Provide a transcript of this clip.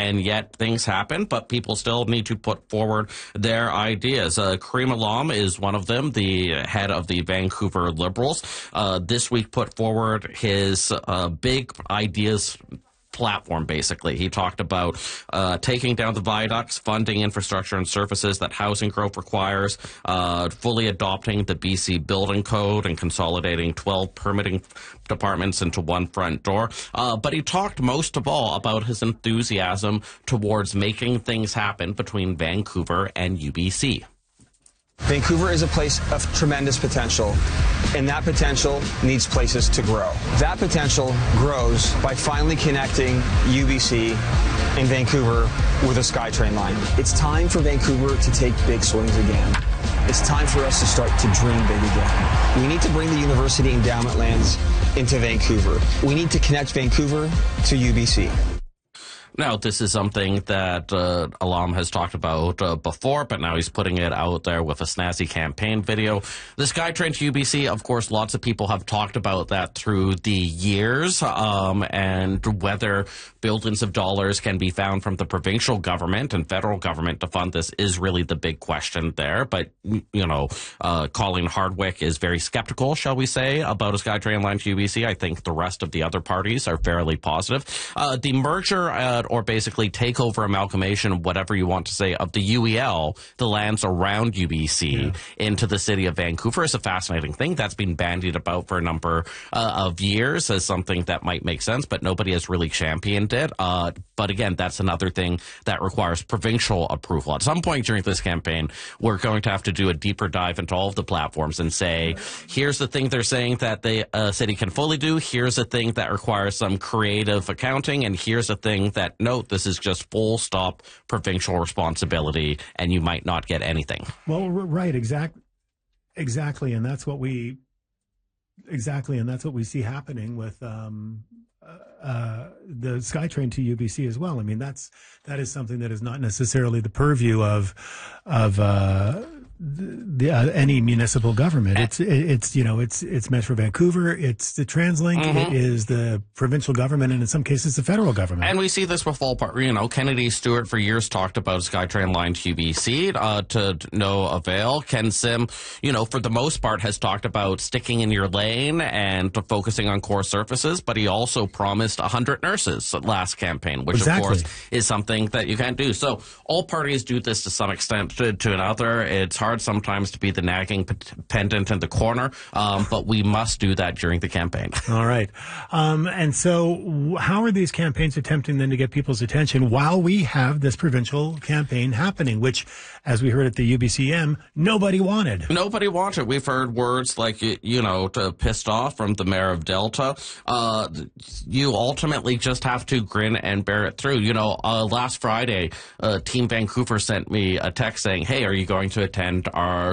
and yet things happen, but people still need to put forward their ideas. Karim Alam is one of them, the head of the Vancouver Liberals. This week put forward his big ideas platform, basically. He talked about taking down the viaducts, funding infrastructure and services that housing growth requires, fully adopting the BC Building Code and consolidating 12 permitting departments into one front door. But he talked most of all about his enthusiasm towards making things happen between Vancouver and UBC. Vancouver is a place of tremendous potential, and that potential needs places to grow. That potential grows by finally connecting UBC and Vancouver with a SkyTrain line. It's time for Vancouver to take big swings again. It's time for us to start to dream big again. We need to bring the university endowment lands into Vancouver. We need to connect Vancouver to UBC. Now, this is something that Alam has talked about before, but now he's putting it out there with a snazzy campaign video. The SkyTrain to UBC, of course, lots of people have talked about that through the years, and whether billions of dollars can be found from the provincial government and federal government to fund this is really the big question there. But, you know, Colleen Hardwick is very skeptical, shall we say, about a SkyTrain line to UBC. I think the rest of the other parties are fairly positive. The merger or basically takeover, amalgamation, whatever you want to say, of the UEL, the lands around UBC, into the city of Vancouver is a fascinating thing that's been bandied about for a number of years as something that might make sense, but nobody has really championed it. But again, that's another thing that requires provincial approval. At some point during this campaign, we're going to have to do a deeper dive into all of the platforms and say, here's the thing they're saying that the city can fully do, here's the thing that requires some creative accounting, and here's the thing that, no, this is just full stop provincial responsibility, and you might not get anything. Well, right, exactly, and that's what we see happening with the SkyTrain to UBC as well. I mean, that is something that is not necessarily the purview of any municipal government. It's Metro Vancouver, it's the TransLink, it is the provincial government, and in some cases the federal government. And we see this with all part. You know, Kennedy Stewart for years talked about a SkyTrain line to UBC to no avail. Ken Sim, you know, for the most part has talked about sticking in your lane and focusing on core services, but he also promised 100 nurses last campaign, which of course is something that you can't do. So all parties do this to some extent to another. It's hard sometimes to be the nagging pendant in the corner, but we must do that during the campaign. All right. And so how are these campaigns attempting then to get people's attention while we have this provincial campaign happening, which, as we heard at the UBCM, nobody wanted? Nobody wanted. We've heard words like, you know, pissed off from the mayor of Delta. You ultimately just have to grin and bear it through. You know, last Friday, Team Vancouver sent me a text saying, hey, are you going to attend our